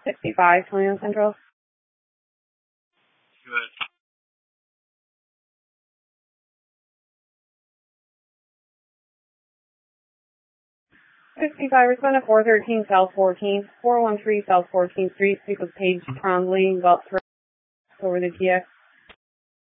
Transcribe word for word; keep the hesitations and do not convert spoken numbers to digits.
sixty-five, twenty-one Central. Good. sixty-five, respond to four thirteen South fourteenth, four one three South fourteenth Street, speak with Paige Trombley, about over the T X.